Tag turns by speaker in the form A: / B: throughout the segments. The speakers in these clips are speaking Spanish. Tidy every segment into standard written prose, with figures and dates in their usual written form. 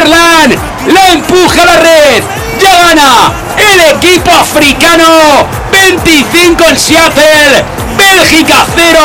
A: Darlan, la empuja a la red, ya gana el equipo africano, 25 en Seattle, Bélgica 0,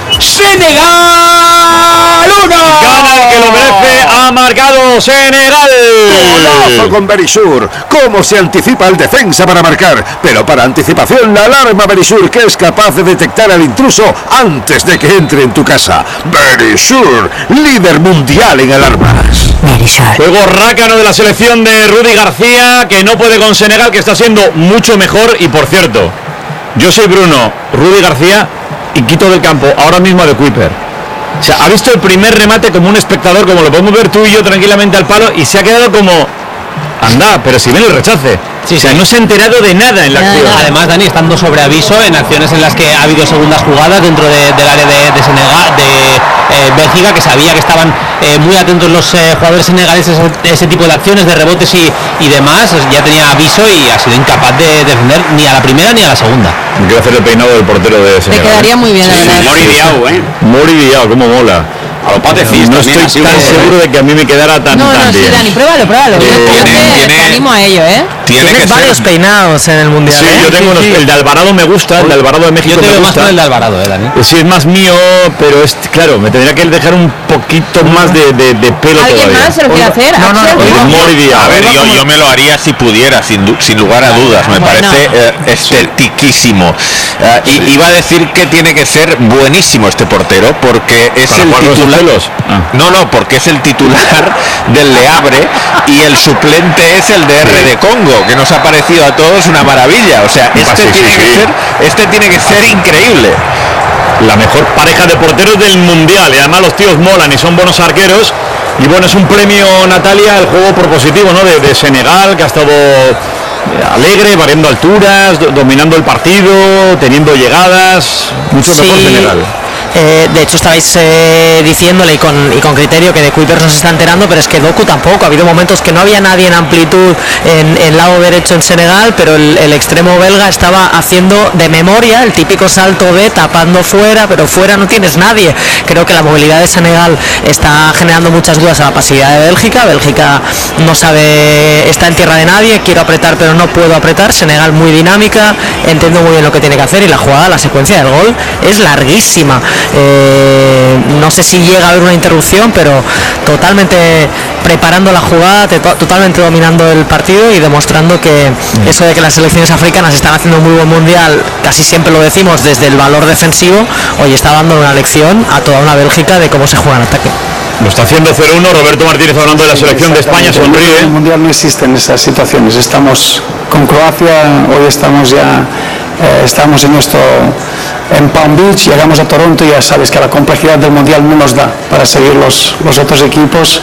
A: Senegal 1.
B: Gana el que lo merece, ha marcado Senegal.
C: Golazo con Berisur. Cómo se anticipa el defensa para marcar, pero para anticipación la alarma Berisur, que es capaz de detectar al intruso antes de que entre en tu casa. Berisur, líder mundial en alarmas.
B: Juego rácano de la selección de Rudy García, que no puede con Senegal, que está siendo mucho mejor. Y por cierto, yo soy Bruno, Rudy García, y quito del campo ahora mismo a De Kuiper. O sea, ha visto el primer remate como un espectador, como lo podemos ver tú y yo tranquilamente al palo, y se ha quedado como... Anda, pero si ven el rechace. Sí, o sea, no se ha enterado de nada en la acción.
D: Además, Dani, estando sobre aviso en acciones en las que ha habido segundas jugadas dentro del área de Senegal, de Bélgica, que sabía que estaban muy atentos los jugadores senegaleses a ese tipo de acciones, de rebotes y demás. Ya tenía aviso y ha sido incapaz de defender ni a la primera ni a la segunda.
B: Quiero hacer el peinado del portero de Senegal.
E: Te quedaría muy bien, la verdad.
A: Mori Diaw,
B: Mori Diaw, cómo mola.
A: A los patecis.
B: No estoy tan seguro de que a mí me quedara tan
E: No,
B: bien.
E: sí, Dani, pruébalo. Te animo a ello, ¿eh?
F: Tienes varios peinados en el Mundial.
B: Sí, yo tengo el de Alvarado me gusta, el de Alvarado de México
D: yo te
B: me
D: veo
B: gusta.
D: más con el de Alvarado, Dani.
B: Sí, es más mío, pero es claro, me tendría que dejar un poquito más de pelo
E: ¿Alguien
B: todavía.
E: más se lo quiere hacer?
B: Mori Diaw.
F: A ver, yo me lo haría si pudiera, sin lugar a dudas. Me parece estetiquísimo. Iba a decir que tiene que ser buenísimo este portero, porque es el titular. No, porque es el titular del Le Havre y el suplente es el de RD Congo, que nos ha parecido a todos una maravilla. O sea, este tiene que ser increíble.
B: La mejor pareja de porteros del mundial, y además los tíos molan y son buenos arqueros. Y bueno, es un premio, Natalia, el juego propositivo, ¿no? De Senegal, que ha estado alegre, variando alturas, dominando el partido, teniendo llegadas, mucho mejor Senegal.
F: De hecho estabais diciéndole y con criterio que De Kuiper no se está enterando, pero es que Doku tampoco. Ha habido momentos que no había nadie en amplitud en el lado derecho en Senegal, pero el extremo belga estaba haciendo de memoria el típico salto de tapando fuera, pero fuera no tienes nadie. Creo que la movilidad de Senegal está generando muchas dudas a la pasividad de Bélgica. Bélgica no sabe, está en tierra de nadie, quiero apretar pero no puedo apretar. Senegal muy dinámica, entiendo muy bien lo que tiene que hacer, y la jugada, la secuencia del gol es larguísima. No sé si llega a haber una interrupción, pero totalmente preparando la jugada, totalmente dominando el partido y demostrando que eso de que las selecciones africanas están haciendo un muy buen mundial, casi siempre lo decimos desde el valor defensivo, hoy está dando una lección a toda una Bélgica de cómo se juega en ataque.
B: Lo está haciendo 0-1, Roberto Martínez hablando de la selección de España, sonríe.
G: En el mundial no existen esas situaciones. Estamos con Croacia, hoy estamos ya estamos en Palm Beach, llegamos a Toronto y ya sabes que la complejidad del mundial no nos da para seguir los otros equipos.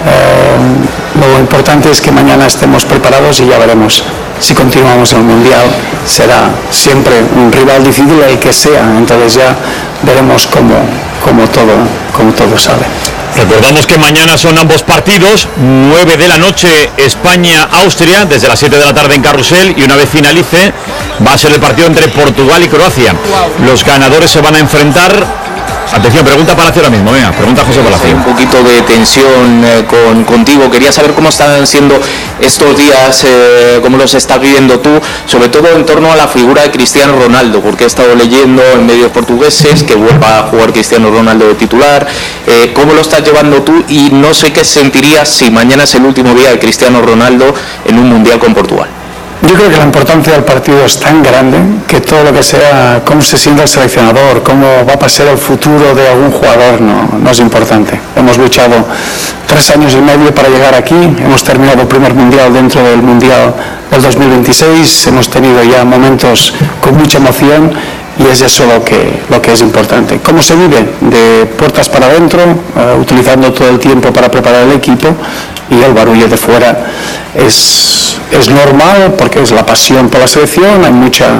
G: Lo importante es que mañana estemos preparados y ya veremos si continuamos en el mundial. Será siempre un rival difícil el que sea, entonces ya veremos cómo todo sale.
B: Recordamos que mañana son ambos partidos, 9 de la noche España-Austria, desde las 7 de la tarde en Carrusel, y una vez finalice va a ser el partido entre Portugal y Croacia. Los ganadores se van a enfrentar. Atención, pregunta Palacio ahora mismo, venga, pregunta José Palacio.
H: Un poquito de tensión contigo, quería saber cómo están siendo estos días, cómo los estás viviendo tú, sobre todo en torno a la figura de Cristiano Ronaldo, porque he estado leyendo en medios portugueses que vuelva a jugar Cristiano Ronaldo de titular. ¿Cómo lo estás llevando tú? Y no sé qué sentirías si mañana es el último día de Cristiano Ronaldo en un mundial con Portugal.
G: Yo creo que la importancia del partido es tan grande que todo lo que sea, cómo se sienta el seleccionador, cómo va a pasar el futuro de algún jugador, no es importante. Hemos luchado 3 años y medio para llegar aquí, hemos terminado el primer mundial dentro del mundial del 2026, hemos tenido ya momentos con mucha emoción y es eso lo que es importante. Cómo se vive de puertas para adentro, utilizando todo el tiempo para preparar el equipo, y el barullo de fuera es normal porque es la pasión por la selección, hay mucha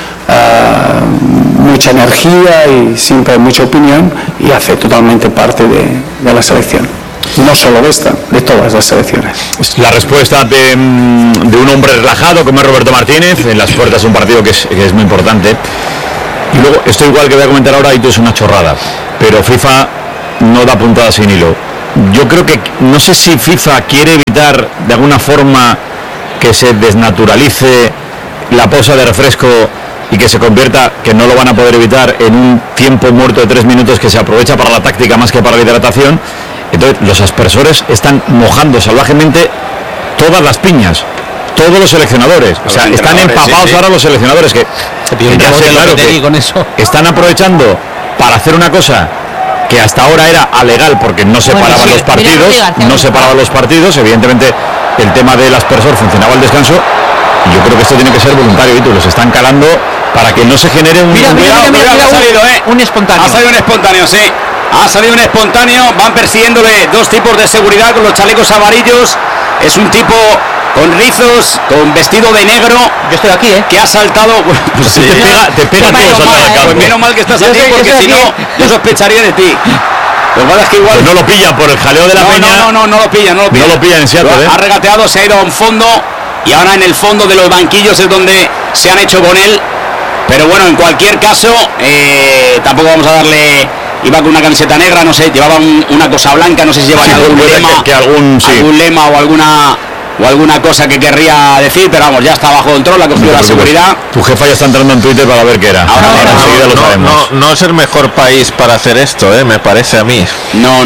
G: energía y siempre hay mucha opinión y hace totalmente parte de la selección. No solo de esta, de todas las selecciones.
B: La respuesta de un hombre relajado como es Roberto Martínez en las puertas de un partido que es muy importante. Y luego, esto igual que voy a comentar ahora, y es una chorrada, pero FIFA no da puntada sin hilo. yo creo que, no sé si FIFA quiere evitar de alguna forma que se desnaturalice la pausa de refresco y que se convierta, que no lo van a poder evitar, en un tiempo muerto de 3 minutos que se aprovecha para la táctica más que para la hidratación. Entonces los aspersores están mojando salvajemente todas las piñas, todos los seleccionadores, o sea, están empapados ahora los seleccionadores que ya sé, claro, que
D: con eso.
B: están aprovechando para hacer una cosa que hasta ahora era alegal porque no se paraban los partidos, evidentemente el tema del aspersor funcionaba al descanso, y yo creo que esto tiene que ser voluntario, y los están calando para que no se genere un...
A: Mira, ha salido,
D: un espontáneo.
A: Ha salido un espontáneo, sí. Ha salido un espontáneo, van persiguiéndole 2 tipos de seguridad con los chalecos amarillos. Es un tipo con rizos, con vestido de negro.
D: Yo estoy aquí,
A: que ha saltado.
B: Pues sí, te pega
A: pues menos mal que estás aquí, porque si no, yo sospecharía de ti. Lo que pasa es que igual...
B: Pues no lo pilla por el jaleo de la peña.
A: No lo pilla.
B: No lo pilla en Seattle,
A: Ha regateado, se ha ido a un fondo, y ahora en el fondo de los banquillos es donde se han hecho con él. Pero bueno, en cualquier caso, tampoco vamos a darle... Iba con una camiseta negra, no sé, llevaba una cosa blanca, no sé si lleva algún lema, algún lema o alguna cosa que querría decir, pero vamos, ya está bajo control, ha cogido la seguridad.
B: Tu jefa ya está entrando en Twitter para ver qué era.
I: Ahora lo sabemos. No es el mejor país para hacer esto, me parece a mí.
A: No.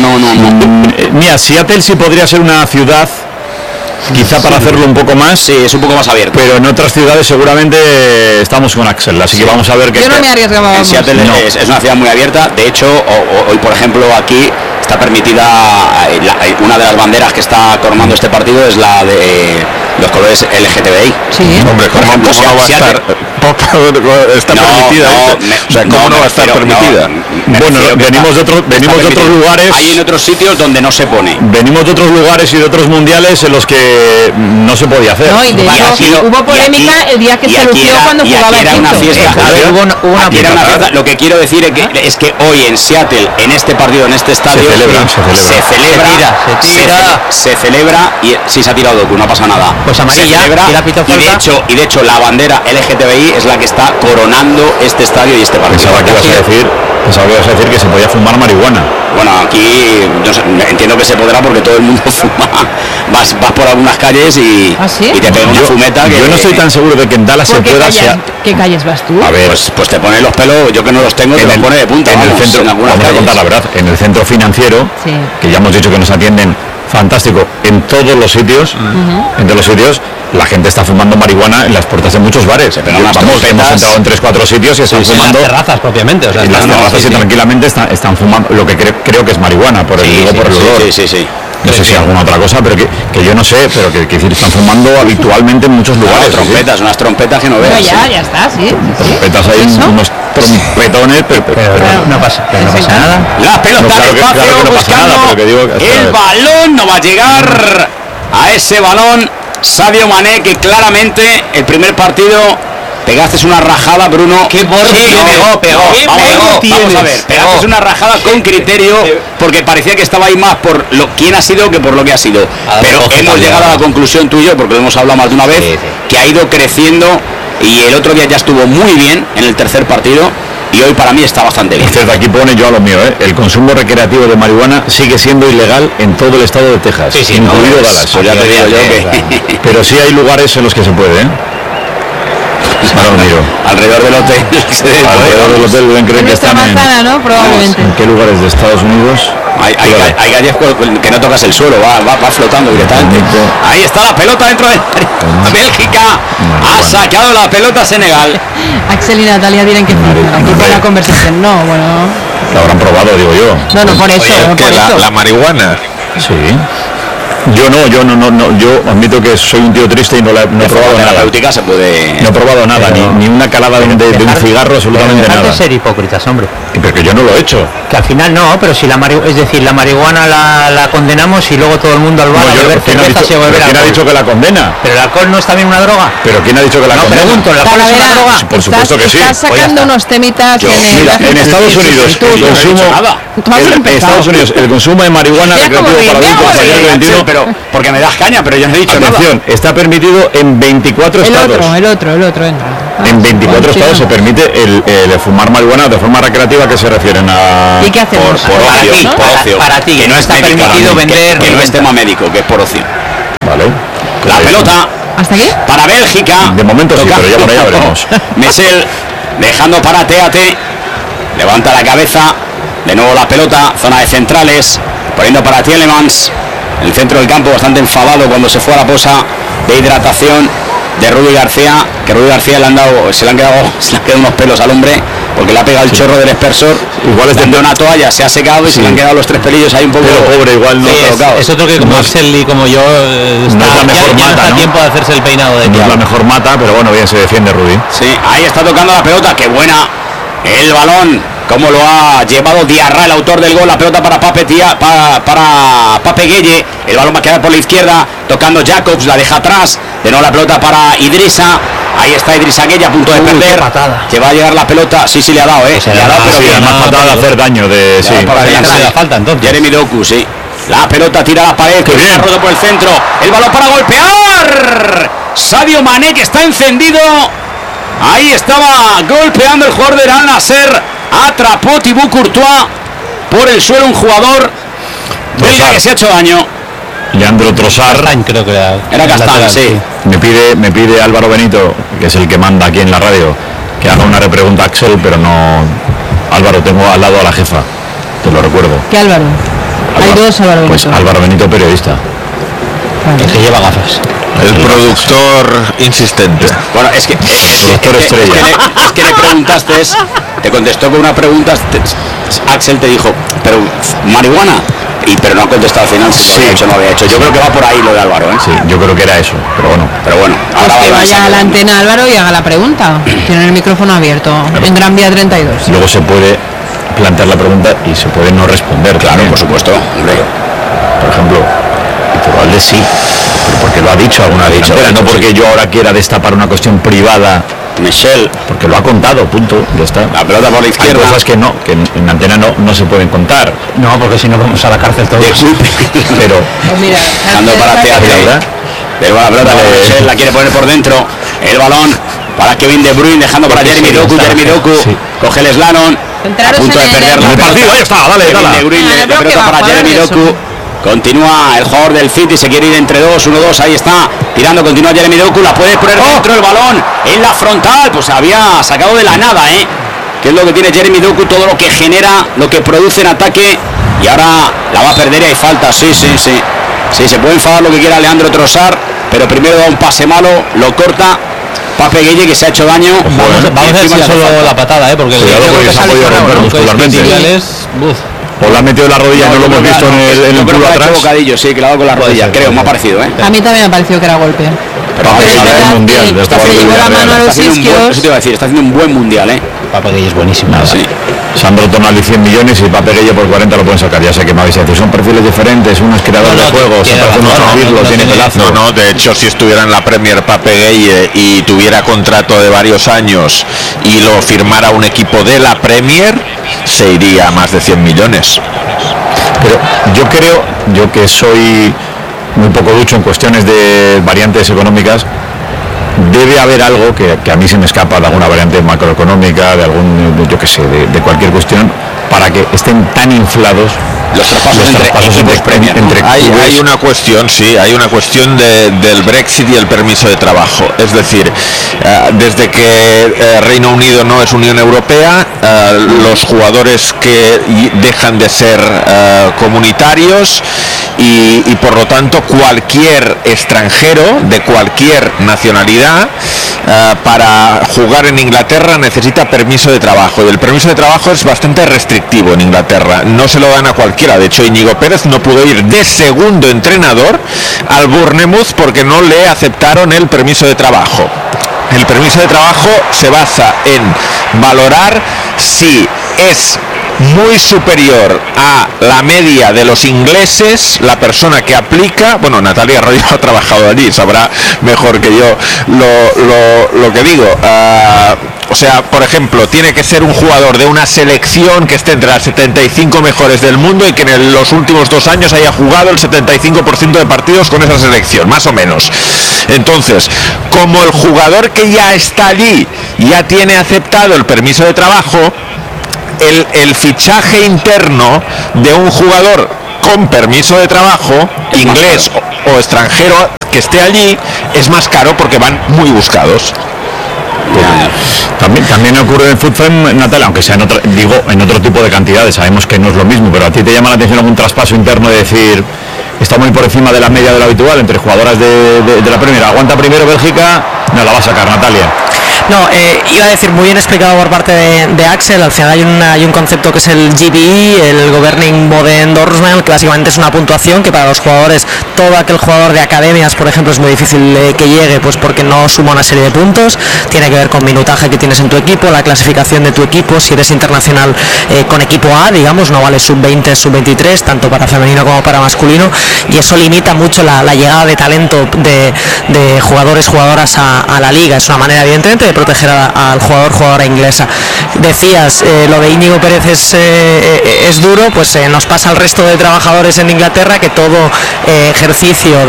B: Mira, Seattle sí podría ser una ciudad, quizá para hacerlo un poco más.
A: Sí, es un poco más abierto.
B: Pero en otras ciudades seguramente estamos con Axel, así que vamos a ver qué...
E: Yo no me arriesgaba.
A: En Seattle es una ciudad muy abierta. De hecho, hoy por ejemplo aquí está permitida una de las banderas que está coronando este partido es la de los colores LGTBI.
E: Sí.
I: Hombre, ¿cómo no va a estar? Está permitida. ¿Cómo no va a estar permitida?
B: Bueno, venimos de otros lugares.
A: Hay en otros sitios donde no se pone.
B: Venimos de otros lugares y de otros mundiales en los que no se podía hacer.
E: No, y de hecho hubo polémica el día que se lució cuando jugaba
A: era una fiesta. Aquí era una fiesta. Lo que quiero decir es que hoy en Seattle, en este partido, en este estadio, se celebra y sí se ha tirado Doku, no pasa nada.
D: Pues amarilla,
A: y de hecho la bandera LGTBI es la que está coronando este estadio y este partido.
B: Pensaba que ibas a decir que se podía fumar marihuana.
A: Bueno, aquí no sé, entiendo que se podrá porque todo el mundo fuma. Vas por algunas calles y te pega una fumeta.
B: Yo no estoy tan seguro de que en Dallas se pueda...
E: ¿Qué calles vas tú?
B: A ver,
A: pues te pone los pelos, yo que no los tengo, te los pone de punta.
B: En el centro, vamos a contar la verdad, en el centro financiero, que ya hemos dicho que nos atienden fantástico en todos los sitios, la gente está fumando marihuana en las puertas de muchos bares. Hemos entrado en 3-4 sitios y están fumando.
D: En las terrazas propiamente.
B: En las terrazas tranquilamente están fumando lo que creo que es marihuana, por el olor.
A: Sí.
B: No sé si alguna otra cosa, pero que yo no sé, pero que están fumando habitualmente en muchos lugares.
A: Unas trompetas que no veas.
E: Ya está, sí.
B: Trompetas hay unos trompetones, pero
D: no pasa nada.
A: La pelota despacio buscando el balón, no va a llegar a ese balón Sadio Mané, que claramente el primer partido pegaste una rajada, Bruno.
D: ¡Qué borde!
A: Pegó. Vamos a ver, pegaste una rajada con criterio, porque parecía que estaba ahí más por quién ha sido que por lo que ha sido. Pero hemos llegado a la conclusión tuyo, porque lo hemos hablado más de una vez, que ha ido creciendo, y el otro día ya estuvo muy bien en el tercer partido, y hoy para mí está bastante bien.
B: Usted aquí pone yo a lo mío, el consumo recreativo de marihuana sigue siendo ilegal en todo el estado de Texas, incluido Dallas.
A: Pues ya te digo yo que...
B: Pero sí hay lugares en los que se puede,
A: alrededor del hotel.
B: Alrededor del hotel deben creer que están
E: manzana, ¿no? Probablemente.
B: ¿En qué lugares de Estados Unidos?
A: Hay galles que no tocas el suelo, va flotando directamente. Ahí está la pelota dentro de Bélgica. Ha sacado la pelota Senegal.
E: Axel y Natalia tienen que aquí con la conversación. No, bueno.
B: Lo habrán probado, digo yo.
E: No, por eso.
I: La marihuana.
B: Sí. Yo admito que soy un tío triste y no he probado nada.
A: Se puede...
B: No he probado nada, ni una calada de un cigarro, absolutamente nada.
D: De ser hipócritas, hombre.
B: Pero que yo no lo he hecho.
D: Que al final no, pero si la marihuana la condenamos y luego todo el mundo al bar a beber cerveza se vuelve alcohol.
B: ¿Quién ha dicho que la condena?
D: ¿Pero el alcohol no es también una droga?
B: ¿Pero quién ha dicho que la condena?
D: No, pregunto, ¿el alcohol es una droga?
B: Por supuesto que sí.
E: Estás sacando unos temitas
B: en Estados Unidos el consumo... En Estados Unidos el consumo de marihuana recreativo para adultos mayores de 21
A: pero porque me das caña, pero yo no he dicho
B: Atención,
A: nada.
B: está permitido en 24 estados.
E: El otro entra.
B: En 24 estados se permite el fumar marihuana de forma recreativa. ¿Qué se refieren a?
E: ¿Y qué hacemos?
A: Por ocio, por ocio.
D: Para ti,
A: que no está
D: médica,
A: permitido vender, que no es tema médico, que es por ocio.
B: Vale.
A: La pelota
E: ¿Hasta aquí?
A: para Bélgica.
B: De momento sí, pero ya por allá veremos.
A: Mesel dejando para Teate. Levanta la cabeza. De nuevo la pelota. Zona de centrales. Poniendo para Tielemans. El centro del campo bastante enfadado cuando se fue a la posa de hidratación de Rudi García. Que Rudi García se le han quedado unos pelos al hombre. Porque le ha pegado el chorro del expersor.
B: Igual es
A: de una toalla, se ha secado y se le han quedado los 3 pelillos ahí un poco.
B: Pero pobre, igual no.
D: Es otro que como Axel y como yo
B: no es la mejor
D: ya
B: mata,
D: está
B: ¿no?
D: tiempo de hacerse el peinado de
B: No es la mejor mata, pero bueno, bien se defiende Rudi.
A: Sí, ahí está tocando la pelota, qué buena. El balón, como lo ha llevado Diarra, el autor del gol. La pelota para Pape Gueye. El balón va a quedar por la izquierda, tocando Jacobs, la deja atrás. De nuevo la pelota para Idrissa. Ahí está Idrissa Gueye a punto de perder. Que va a llegar la pelota. Sí, le ha dado, le ha dado, pero bien.
B: Más patada de hacer daño de. Sí.
A: La falta entonces. Jeremy Doku, sí. La pelota tira a la pared, que está roto por el centro. El balón para golpear. Sadio Mané, que está encendido. Ahí estaba golpeando el jugador del Al Nassr. Atrapó Thibaut Courtois por el suelo un jugador belga que se ha hecho daño.
B: Leandro Trossard.
D: Castañ, creo que
A: era Castañ, sí.
B: Me pide Álvaro Benito, que es el que manda aquí en la radio, que haga una repregunta a Axel, pero no. Álvaro, tengo al lado a la jefa, te lo recuerdo.
E: ¿Qué Álvaro? Hay dos Álvaro Benito.
B: Pues Álvaro Benito, periodista.
E: Vale.
D: El que lleva gafas.
I: El productor insistente.
A: Bueno, es que le preguntaste, te contestó con una pregunta. Axel te dijo, pero marihuana. Pero no ha contestado al final si lo había hecho o no había hecho. Yo creo que va por ahí lo de Álvaro, ¿eh?
B: Sí, yo creo que era eso, pero bueno.
E: Ahora que vaya a la antena Álvaro y haga la pregunta. Tiene el micrófono abierto en Gran Vía 32.
B: Luego se puede plantear la pregunta y se puede no responder.
A: Claro, por supuesto. Hombre.
B: Por ejemplo, Iturralde sí, pero porque lo ha dicho alguna vez. No porque yo ahora quiera destapar una cuestión privada.
A: Michel,
B: porque lo ha contado, punto, ya está.
A: La pelota por la izquierda.
B: Hay cosas que en antena no se pueden contar.
D: No, porque si no vamos a la cárcel todos.
B: Pero
E: pues mira,
A: dando para Teate. Pero la pelota para Michel, la quiere poner por dentro. El balón para Kevin De Bruyne, dejando para Jeremy Doku. Jeremy Doku coge el slalom. A punto de perder la
B: partido. Ahí está, dale.
A: De Bruyne, la pelota para Jeremy Doku. Continúa el jugador del City, se quiere ir entre dos, 1-2, ahí está, tirando, continúa Jeremy Doku, la puede poner dentro el balón, en la frontal, pues había sacado de la nada, que es lo que tiene Jeremy Doku, todo lo que genera, lo que produce en ataque, y ahora la va a perder y hay falta, sí, se puede enfadar lo que quiera Leandro Trossard, pero primero da un pase malo, lo corta, Pape Gueye, que se ha hecho daño.
D: Vamos a ver si solo la patada, porque el que
B: se ha podido romper muscularmente. O la ha metido la rodilla, no lo hemos visto en el culo atrás.
A: Bocadillo, sí, que lo ha dado con la rodilla, creo, me ha parecido,
E: A mí también me ha parecido que era golpe.
B: Pero mundial,
E: se llevó la mano a los isquios.
A: Eso te iba a decir, está haciendo un buen mundial,
D: Pape Gueye es buenísimo.
B: Sí. Sandro Tonali 100 millones y Pape Gueye por 40 lo pueden sacar. Ya sé que me habéis dicho, son perfiles diferentes, uno es creador de juegos, tiene pelazo.
I: No, de hecho, si estuviera en la Premier Pape Gueye y tuviera contrato de varios años y lo firmara un equipo de la Premier, se iría a más de 100 millones.
B: Pero yo que soy muy poco ducho en cuestiones de variantes económicas, debe haber algo que a mí se me escapa de alguna variante macroeconómica, de algún, yo qué sé, de cualquier cuestión, para que estén tan inflados
A: los traspasos
B: entre
I: hay una cuestión, hay una cuestión del Brexit y el permiso de trabajo. Es decir, desde que Reino Unido no es Unión Europea, los jugadores que dejan de ser comunitarios y por lo tanto cualquier extranjero de cualquier nacionalidad para jugar en Inglaterra necesita permiso de trabajo, y el permiso de trabajo es bastante restrictivo en Inglaterra, no se lo dan a cualquiera. De hecho, Íñigo Pérez no pudo ir de segundo entrenador al Bournemouth porque no le aceptaron el permiso de trabajo. El permiso de trabajo se basa en valorar si es muy superior a la media de los ingleses la persona que aplica. Bueno, Natalia Arroyo ha trabajado allí, sabrá mejor que yo lo que digo. O sea, por ejemplo, tiene que ser un jugador de una selección que esté entre las 75 mejores del mundo y que en los últimos 2 años haya jugado el 75% de partidos con esa selección, más o menos. Entonces, como el jugador que ya está allí ya tiene aceptado el permiso de trabajo, el fichaje interno de un jugador con permiso de trabajo, inglés o extranjero, que esté allí, es más caro porque van muy buscados.
B: También ocurre en el fútbol, Natalia, aunque sea en otro tipo de cantidades, sabemos que no es lo mismo, pero a ti te llama la atención algún traspaso interno de decir, está muy por encima de la media de lo habitual entre jugadoras de la Premier, aguanta primero Bélgica, no la va a sacar Natalia.
F: No, iba a decir, muy bien explicado por parte de Axel. Al final hay un concepto que es el GBE, el Governing Body Endorsement, que básicamente es una puntuación que para los jugadores, todo aquel jugador de academias, por ejemplo, es muy difícil que llegue, pues porque no suma una serie de puntos. Tiene que ver con minutaje que tienes en tu equipo, la clasificación de tu equipo, si eres internacional con equipo A, digamos, no vale sub-20, sub-23, tanto para femenino como para masculino, y eso limita mucho la llegada de talento de jugadoras a la liga. Es una manera, evidentemente, de proteger al jugadora inglesa. Decías, lo de Íñigo Pérez es duro, pues nos pasa al resto de trabajadores en Inglaterra, que todo ejercicio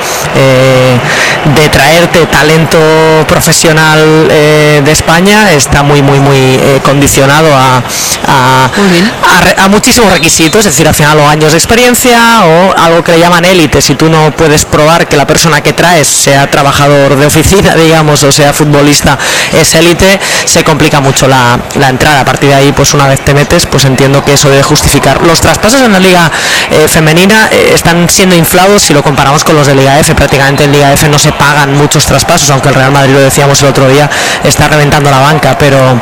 F: de traerte talento profesional de España está muy condicionado a muchísimos requisitos, es decir, al final o años de experiencia o algo que le llaman élite. Si tú no puedes probar que la persona que traes sea trabajador de oficina, digamos, o sea futbolista, es élite, se complica mucho la entrada. A partir de ahí, pues una vez te metes, pues entiendo que eso debe justificar. Los traspasos en la liga femenina están siendo inflados si lo comparamos con los de Liga F. Prácticamente en Liga F no se pagan muchos traspasos, aunque el Real Madrid, lo decíamos el otro día, está reventando la banca, pero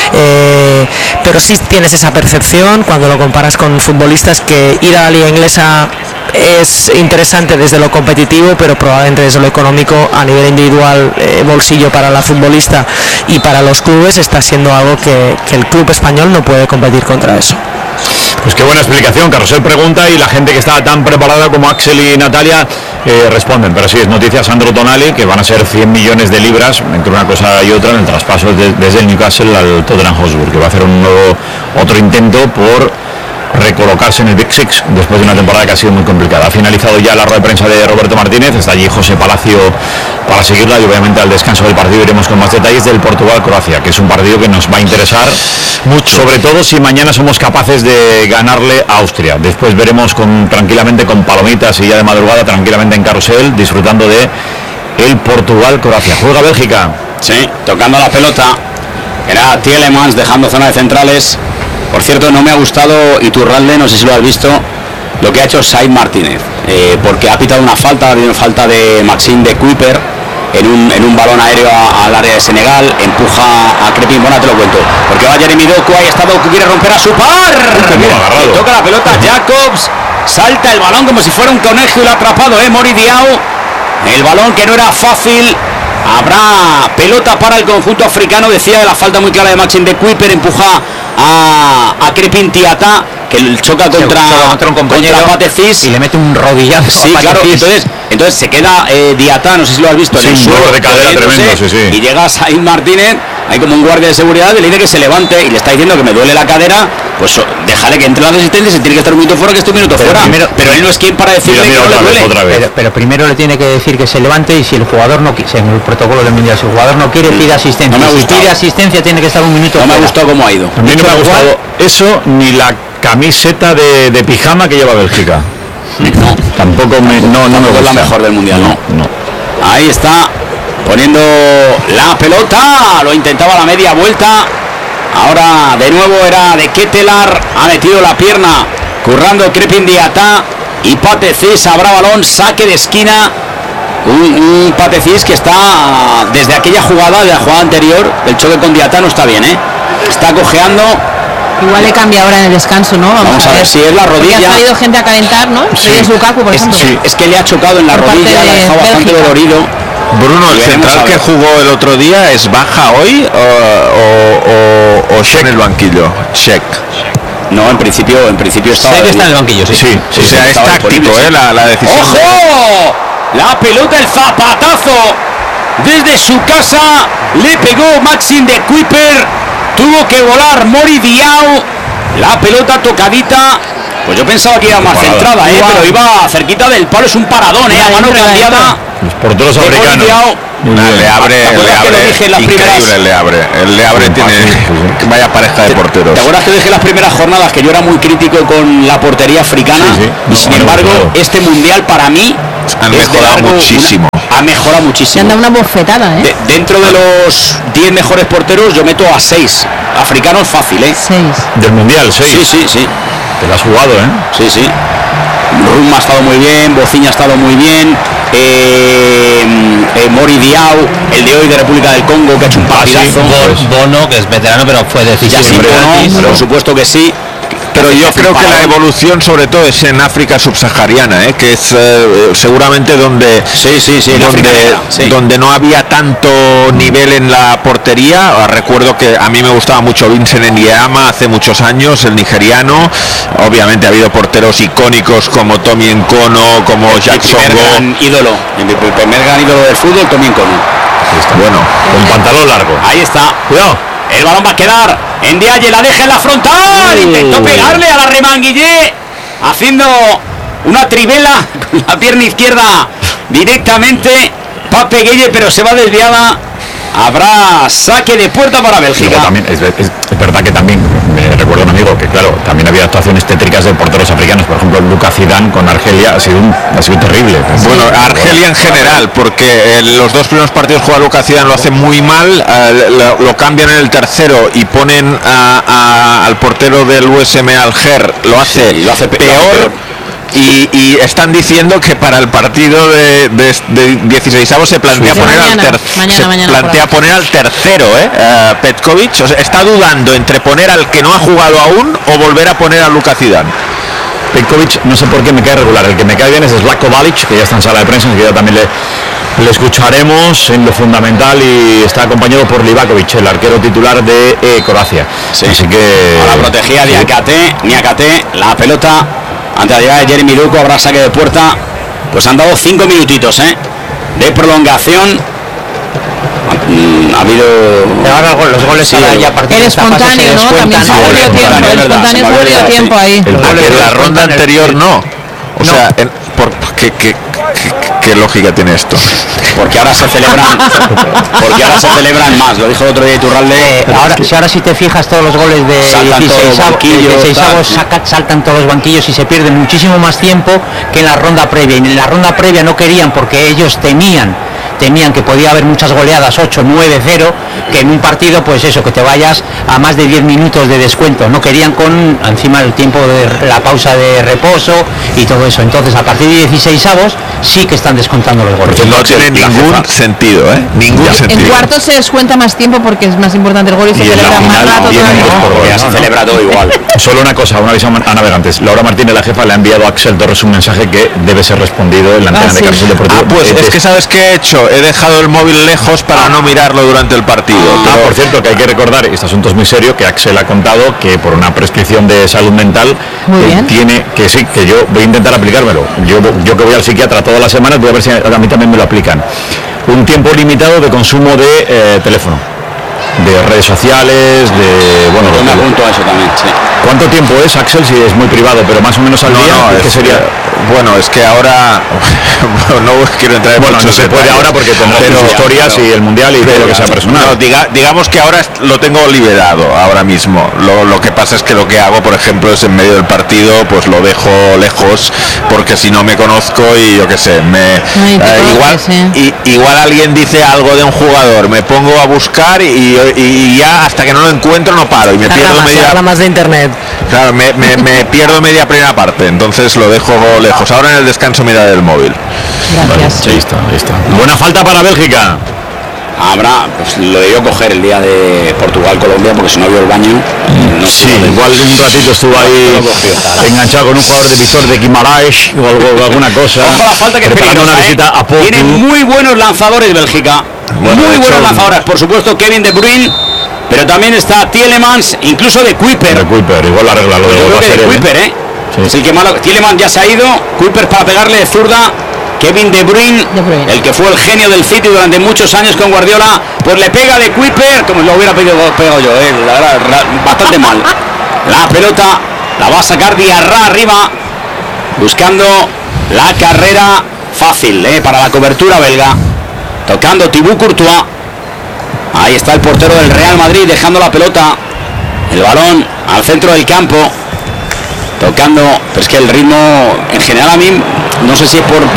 F: sí tienes esa percepción cuando lo comparas con futbolistas, que ir a la liga inglesa es interesante desde lo competitivo, pero probablemente desde lo económico, a nivel individual, bolsillo para la futbolista y para los clubes, está siendo algo que el club español no puede competir contra eso.
B: Pues qué buena explicación. Carrusel pregunta y la gente que está tan preparada como Axel y Natalia responden, pero sí, es noticia Sandro Tonali, que van a ser 100 millones de libras entre una cosa y otra en el traspaso desde el Newcastle al Tottenham Hotspur, que va a hacer otro intento por recolocarse en el Big Six después de una temporada que ha sido muy complicada. Ha finalizado ya la rueda de prensa de Roberto Martínez, está allí José Palacio para seguirla, y obviamente al descanso del partido iremos con más detalles del Portugal-Croacia, que es un partido que nos va a interesar mucho, sobre todo si mañana somos capaces de ganarle a Austria. Después veremos tranquilamente con palomitas y ya de madrugada tranquilamente en Carrusel, disfrutando de el Portugal-Croacia. Juega Bélgica.
A: Sí, tocando la pelota. Era Tielemans dejando zona de centrales. Por cierto, no me ha gustado Iturralde, no sé si lo has visto, lo que ha hecho Said Martínez, porque ha pitado una falta de Maxime de Kuiper en un balón aéreo al área de Senegal, empuja a Crepin. Bueno, te lo cuento, porque va Jeremy Doku, ahí está Doku, quiere romper a su par, toca la pelota Jacobs, salta el balón como si fuera un conejo y lo ha atrapado, Mori Diaw, el balón que no era fácil. Habrá pelota para el conjunto africano, decía, de la falta muy clara de Maxime de Kuiper, empuja a Crepin Diata, que choca contra un compañero, contra Patecis,
D: y le mete un rodillazo.
A: Sí, claro, entonces se queda Diata, no sé si lo has visto, en el suelo
B: de cadera tremendo, sí.
A: Y llega Said Martínez, hay como un guardia de seguridad, y le dice que se levante, y le está diciendo que me duele la cadera, pues déjale que entre las asistentes, se tiene que estar un minuto fuera, que esté un minuto fuera. Pero él no es quien para decirle que no le duele.
D: Pero primero le tiene que decir que se levante, y si el jugador no quiere, en el protocolo del mundial, si el jugador no quiere, pide asistencia.
A: No me ha gustado.
D: Si pide asistencia, tiene que estar un minuto fuera.
A: No me ha gustado cómo ha ido.
B: También no me ha gustado eso, ni la camiseta de pijama que lleva Bélgica.
A: No,
B: tampoco me gusta.
A: Es la mejor del mundial, no. Ahí está, poniendo la pelota, lo intentaba a la media vuelta. Ahora de nuevo era de Ketelar, ha metido la pierna, currando Crepin Diata, y Patecis habrá balón, saque de esquina. Un Patecis que está desde aquella jugada, de la jugada anterior, el choque con Diata, no está bien, está cojeando.
E: Igual le cambia ahora en el descanso, ¿no?
A: Vamos a ver si es la rodilla.
E: Porque ha salido gente a calentar, ¿no?
A: Sí.
E: De Lukaku, por ejemplo.
A: Sí, es que le ha chocado en la rodilla, le ha dejado bastante dolorido.
I: Bruno, el central que jugó el otro día, ¿es baja hoy o está en el banquillo? Check.
A: No, en principio estaba.
D: Sé que está en el banquillo, sí.
I: O sea, es táctico, la decisión.
A: ¡Ojo! La pelota, el zapatazo desde su casa, le pegó Maxim de Kuiper, tuvo que volar Mori Diao, la pelota tocadita. Pues yo pensaba que iba más centrada, pero iba cerquita del palo, es un paradón, a mano cambiada.
B: Los porteros africanos.
I: Le abre increíble, el Le abre tiene vaya pareja de porteros.
A: ¿Te acuerdas que dije en las primeras jornadas que yo era muy crítico con la portería africana? Y sin embargo, este mundial para mí
I: han mejorado muchísimo.
A: Ha mejorado muchísimo.
E: Se han dado una bofetada,
A: Dentro de los 10 mejores porteros yo meto a 6 africanos fácil,
E: 6
B: del mundial, 6.
A: Sí.
B: Te lo has jugado,
A: Sí. Rum ha estado muy bien, Bociña ha estado muy bien, Mori Diao, el de hoy de República del Congo, que ha hecho un partidazo.
D: Bono, que es veterano, pero fue decisivo.
A: Por supuesto que sí.
I: Pero yo creo que la evolución sobre todo es en África subsahariana, que es seguramente donde donde no había tanto nivel en la portería. Recuerdo que a mí me gustaba mucho Vincent Enyeama hace muchos años, el nigeriano. Obviamente ha habido porteros icónicos como Tommy Nkono, como Jackson
A: el primer gran ídolo del fútbol, Tommy Nkono.
B: Bueno, con pantalón largo.
A: Ahí está, cuidado. El balón va a quedar en Diaye, la deja en la frontal. Intentó pegarle a la Remanguillé, haciendo una trivela con la pierna izquierda directamente. Pape Gueye, pero se va desviada. Habrá saque de puerta para Bélgica.
B: Luego también es verdad que también me recuerdo un amigo que claro, también había actuaciones tétricas de porteros africanos. Por ejemplo, Lucas Zidane con Argelia ha sido terrible.
I: Bueno, Argelia en general, porque en los 2 primeros partidos juega Lucas Zidane, lo hace muy mal, lo cambian en el tercero y ponen al portero del USM Alger, lo hace peor. Y están diciendo que para el partido de 16avos se plantea poner al tercero, Petkovic. O sea, está dudando entre poner al que no ha jugado aún o volver a poner a Lucas Zidane.
B: Petkovic, no sé por qué me cae regular. El que me cae bien es Zlatko Balic, que ya está en sala de prensa, que ya también le escucharemos en lo fundamental, y está acompañado por Livakovic, el arquero titular de Croacia. Así que
A: ahora protegía Niakate, la pelota. Antes de llegar Jeremy Doku, habrá saque de puerta. Pues han dado 5 minutitos de prolongación. Ha habido
D: los goles
E: el espontáneo, ¿no? También se ha perdido tiempo. El espontáneo se ha perdido tiempo ahí.
I: En la ronda anterior no. O sea, ¿qué lógica tiene esto?
A: Porque ahora se celebran más, lo dijo el otro día Iturralde.
D: Ahora si te fijas, todos los goles de 16avos saltan todos los banquillos y se pierde muchísimo más tiempo que en la ronda previa. Y en la ronda previa no querían, porque ellos temían que podía haber muchas goleadas, 8, 9, 0, que en un partido, pues eso, que te vayas a más de 10 minutos de descuento. No querían con encima el tiempo de la pausa de reposo y todo eso. Entonces, a partir de 16avos sí que están descontando los goles.
I: No tiene ningún sentido, ningún sentido.
E: En cuartos se descuenta más tiempo porque es más importante el gol y se celebra más rato todavía.
A: Se celebra todo igual.
B: Solo una cosa, una visión a navegantes. Laura Martínez, la jefa, le ha enviado a Axel Torres un mensaje que debe ser respondido en la antena de Carrusel Deportivo.
I: Pues es que ¿sabes qué he hecho? He dejado el móvil lejos para no mirarlo durante el partido.
B: Por cierto, que hay que recordar, este asunto es muy serio, que Axel ha contado que por una prescripción de salud mental tiene que yo voy a intentar aplicármelo. Yo que voy al psiquiatra todas las semanas, voy a ver si a mí también me lo aplican. Un tiempo limitado de consumo de teléfono, de redes sociales,
A: Yo me apunto a eso también, sí.
B: ¿Cuánto tiempo es, Axel? Si es muy privado, pero más o menos al día, ¿qué sería?
I: Bueno, es que ahora no quiero entrar en
B: no se puede ahora porque tendrás tus historias y el mundial y todo lo que sea personal.
I: Digamos que ahora lo tengo liberado ahora mismo. Lo que pasa es que lo que hago, por ejemplo, es en medio del partido, pues lo dejo lejos, porque si no me conozco y yo qué sé, igual alguien dice algo de un jugador, me pongo a buscar y ya hasta que no lo encuentro no paro y me pierdo
F: habla más de internet.
I: Claro, me pierdo media primera parte, entonces lo dejo lejos. Ahora en el descanso mira del móvil.
E: Gracias.
B: Ahí está. Buena falta para Bélgica.
A: Habrá, pues lo debió coger el día de Portugal-Colombia, porque si no vio el baño.
B: Igual un ratito estuvo ahí enganchado con un jugador de Víctor de Guimaraes o alguna cosa.
A: Ojo la falta que
B: preparando una visita a Porto.
A: Tiene muy buenos lanzadores Bélgica. Muy buenos lanzadores. Por supuesto, Kevin De Bruyne. Pero también está Tielemans, incluso de Kuiper.
B: Igual arregla lo de
A: Kuiper, Sí. Es el que malo. Tielemans ya se ha ido. Kuiper para pegarle de zurda. Kevin De Bruyne, el que fue el genio del City durante muchos años con Guardiola, pues le pega de Kuiper, como lo hubiera pegado yo, la verdad, bastante mal. La pelota la va a sacar Diarra arriba, buscando la carrera fácil para la cobertura belga, tocando Thibaut Courtois. Ahí está el portero del Real Madrid dejando la pelota, el balón al centro del campo, tocando, pero es que el ritmo en general a mí, no sé si es por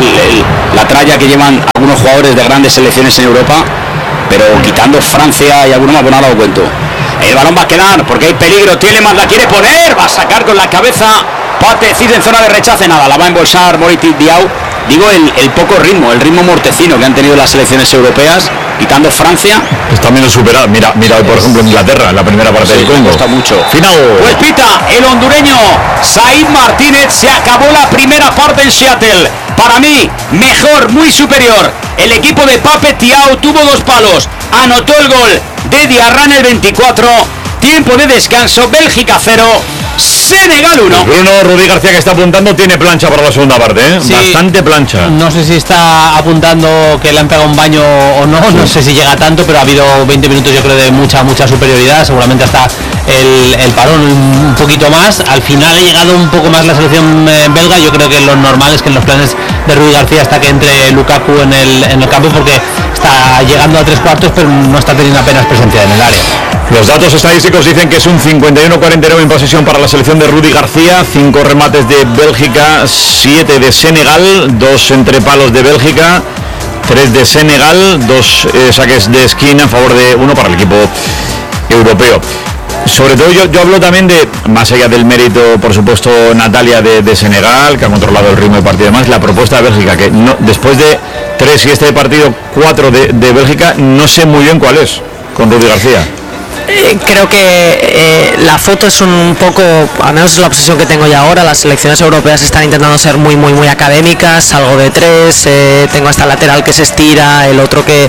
A: la tralla que llevan algunos jugadores de grandes selecciones en Europa, pero quitando Francia y algunos más, bueno, no lo cuento. El balón va a quedar porque hay peligro, Tielemans la quiere poner, va a sacar con la cabeza, Pate Cic en zona de rechace, nada, la va a embolsar Moritz Diaw. Digo el poco ritmo, el ritmo mortecino que han tenido las selecciones europeas, quitando Francia.
B: Está menos superado. Mira hoy, por ejemplo, Inglaterra en la primera parte del Congo.
A: Gusta mucho.
B: Final.
A: Pues pita el hondureño Said Martínez. Se acabó la primera parte en Seattle. Para mí, mejor, muy superior. El equipo de Pape Thiaw tuvo 2 palos. Anotó el gol de Diarra en el 24. Tiempo de descanso. Bélgica 0. Senegal 1.
B: Bruno Rudi García, que está apuntando, tiene plancha para la segunda parte, ¿eh? Sí, bastante plancha.
D: No sé si está apuntando que le han pegado un baño o no, no sé si llega tanto, pero ha habido 20 minutos yo creo de mucha superioridad, seguramente hasta el parón un poquito más. Al final ha llegado un poco más la selección belga. Yo creo que lo normal es que en los planes de Rudi García hasta que entre Lukaku en el campo, porque está llegando a 3/4, pero no está teniendo apenas presencia en el área.
B: Los datos estadísticos dicen que es un 51-49 en posesión para la selección de Rudi García, 5 remates de Bélgica, 7 de Senegal, 2 entre palos de Bélgica, 3 de Senegal, 2 saques de esquina a favor de 1 para el equipo europeo. Sobre todo yo hablo también de, más allá del mérito, por supuesto, Natalia de Senegal, que ha controlado el ritmo de partido y demás, la propuesta de Bélgica, que no, después de 3 y este partido 4 de Bélgica, no sé muy bien cuál es, con Rudi García.
F: Creo que la foto es un poco, al menos es la obsesión que tengo ya ahora. Las selecciones europeas están intentando ser muy académicas, salgo de 3, tengo esta lateral que se estira, el otro que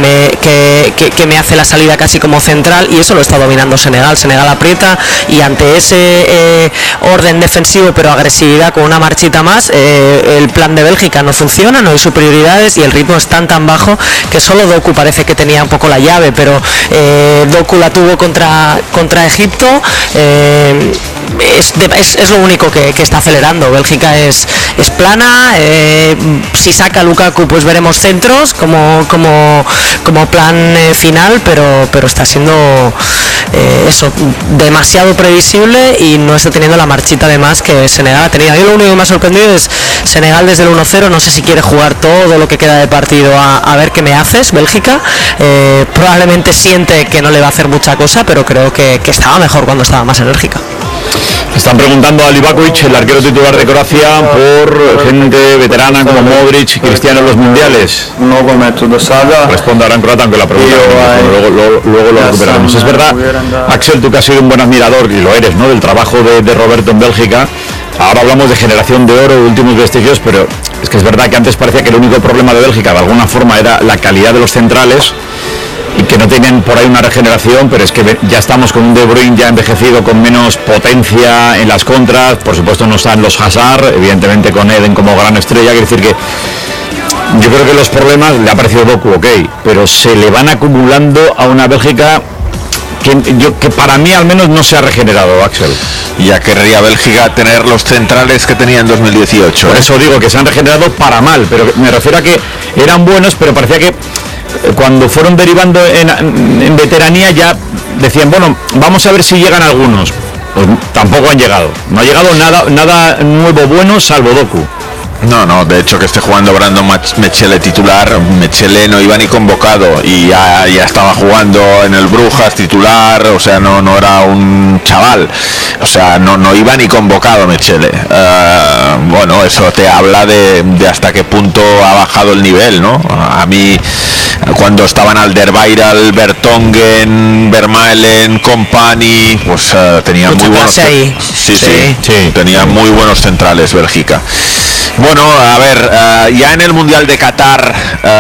F: me hace la salida casi como central, y eso lo está dominando Senegal. Senegal aprieta y ante ese orden defensivo pero agresividad con una marchita más, el plan de Bélgica no funciona, no hay superioridades y el ritmo es tan bajo que solo Doku parece que tenía un poco la llave, pero Doku la tuvo contra Egipto. Es lo único que está acelerando. Bélgica es plana. Si saca Lukaku, pues veremos centros como plan final, pero está siendo eso, demasiado previsible y no está teniendo la marchita de más que Senegal ha tenido. A mí lo único que me ha sorprendido es Senegal desde el 1-0, no sé si quiere jugar todo lo que queda de partido a ver qué me haces, Bélgica. Probablemente siente que no le va a hacer mucha cosa, pero creo que estaba mejor cuando estaba más enérgica.
B: Están preguntando a Livakovic, el arquero titular de Croacia, por gente veterana como Modric y Cristiano en los mundiales. Responde ahora en croata, aunque la pregunta luego lo recuperamos. Es verdad, Axel, tú que has sido un buen admirador, y lo eres, ¿no?, del trabajo de Roberto en Bélgica. Ahora hablamos de generación de oro, de últimos vestigios, pero es que es verdad que antes parecía que el único problema de Bélgica de alguna forma era la calidad de los centrales y que no tenían por ahí una regeneración, pero es que ya estamos con un De Bruyne ya envejecido, con menos potencia en las contras. Por supuesto no están los Hazard, evidentemente con Eden como gran estrella. Quiere decir que yo creo que los problemas, le ha parecido Doku, ok, pero se le van acumulando a una Bélgica que para mí al menos no se ha regenerado, Axel.
I: Ya querría Bélgica tener los centrales que tenía en 2018.
B: Por eso digo que se han regenerado para mal, pero me refiero a que eran buenos, pero parecía que cuando fueron derivando en veteranía ya decían, bueno, vamos a ver si llegan algunos. Pues tampoco han llegado. No ha llegado nada nuevo bueno salvo Doku.
I: No, de hecho que esté jugando Brandon Mechele titular, Mechele no iba ni convocado y ya estaba jugando en el Brujas titular, o sea, no era un chaval, o sea, no iba ni convocado Mechele. Bueno, eso te habla de hasta qué punto ha bajado el nivel, ¿no? A mí, cuando estaban Alderweireld, Vertonghen, Vermaelen, Kompany, pues tenían muy buenos sí, tenían muy buenos centrales Bélgica. Bueno, a ver, ya en el Mundial de Qatar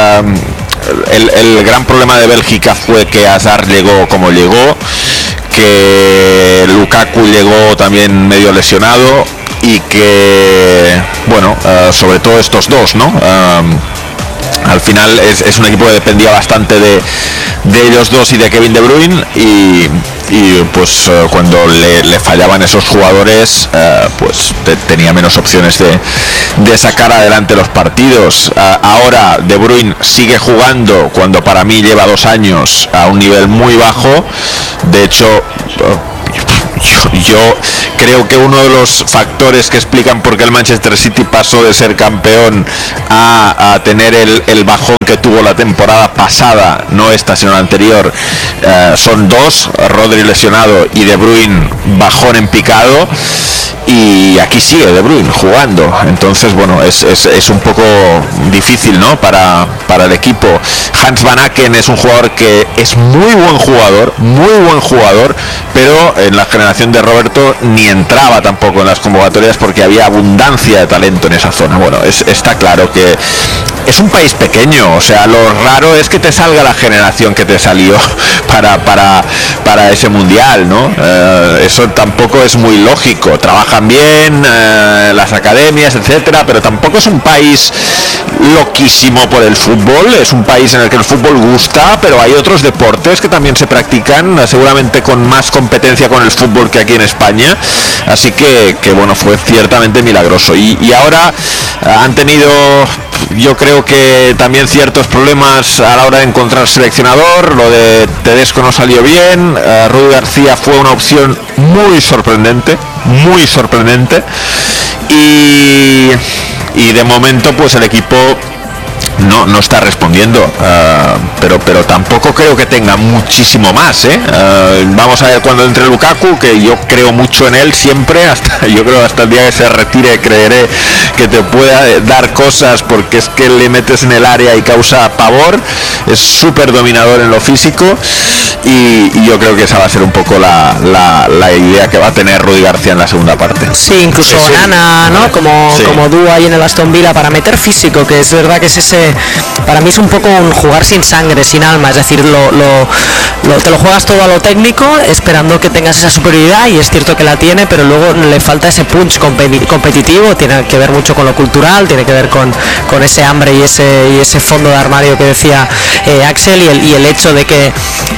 I: el gran problema de Bélgica fue que Hazard llegó como llegó, que Lukaku llegó también medio lesionado, y que, bueno, sobre todo estos dos, ¿no? Al final es un equipo que dependía bastante de ellos dos y de Kevin De Bruyne, y pues cuando le fallaban esos jugadores, pues tenía menos opciones de sacar adelante los partidos. Ahora De Bruyne sigue jugando, cuando para mí lleva 2 años a un nivel muy bajo. De hecho, yo creo que uno de los factores que explican por qué el Manchester City pasó de ser campeón a tener el bajón que tuvo la temporada pasada, no esta sino la anterior, son dos: Rodri lesionado y De Bruyne bajón en picado. Y aquí sigue De Bruyne jugando, entonces bueno, es un poco difícil, ¿no? para el equipo. Hans Van Aken es un jugador que es muy buen jugador, pero en la generación de Roberto ni entraba tampoco en las convocatorias porque había abundancia de talento en esa zona. Bueno, está claro que es un país pequeño, o sea, lo raro es que te salga la generación que te salió para ese mundial, ¿no? Eso tampoco es muy lógico. Trabajan bien las academias, etcétera, pero tampoco es un país loquísimo por el fútbol. Es un país en el que el fútbol gusta, pero hay otros deportes que también se practican, seguramente con más competencia con el fútbol que aquí en España. Así que bueno, fue ciertamente milagroso. Y ahora han tenido, yo creo que también ciertos problemas a la hora de encontrar seleccionador. Lo de Tedesco no salió bien. Rudi García fue una opción muy sorprendente, y de momento pues el equipo no está respondiendo, pero tampoco creo que tenga muchísimo más, vamos a ver cuando entre Lukaku, que yo creo mucho en él siempre, yo creo hasta el día que se retire creeré que te pueda dar cosas, porque es que le metes en el área y causa pavor, es súper dominador en lo físico, y yo creo que esa va a ser un poco la idea que va a tener Rudi García en la segunda parte.
F: Sí, incluso Onana, ¿no? Como dúo ahí en el Aston Villa para meter físico, que es verdad que es ese, para mí es un poco un jugar sin sangre, sin alma, es decir, te lo juegas todo a lo técnico esperando que tengas esa superioridad, y es cierto que la tiene, pero luego le falta ese punch competitivo. Tiene que ver mucho con lo cultural, tiene que ver con ese hambre y ese fondo de armario que decía Axel, y el hecho de que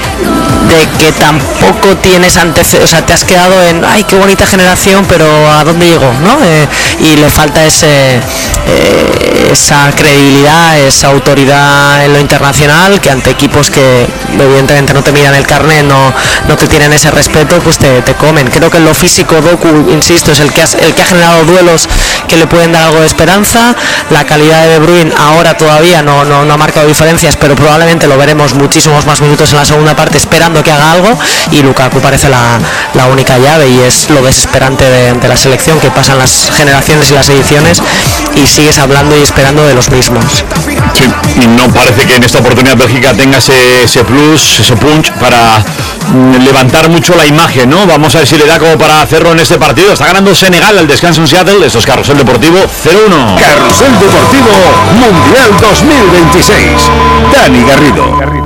F: tampoco tienes antecedentes, o sea, te has quedado en ay, qué bonita generación, pero ¿a dónde llegó? ¿No? Y le falta esa credibilidad, esa autoridad en lo internacional, que ante equipos que evidentemente no te miran el carnet, no te tienen ese respeto, pues te comen. Creo que en lo físico Doku, insisto, es el que ha generado duelos que le pueden dar algo de esperanza. La calidad de Bruyne ahora todavía no ha marcado diferencias, pero probablemente lo veremos muchísimos más minutos en la segunda parte, esperando que haga algo, y Lukaku parece la única llave, y es lo desesperante de la selección, que pasan las generaciones y las ediciones y sigues hablando y esperando de los mismos.
B: Sí, y no parece que en esta oportunidad Bélgica tenga ese plus, ese punch para levantar mucho la imagen, ¿no? Vamos a ver si le da como para hacerlo en este partido. Está ganando Senegal al descanso en Seattle. Esto es Carrusel Deportivo 0-1.
C: Carrusel Deportivo Mundial 2026. Dani Garrido.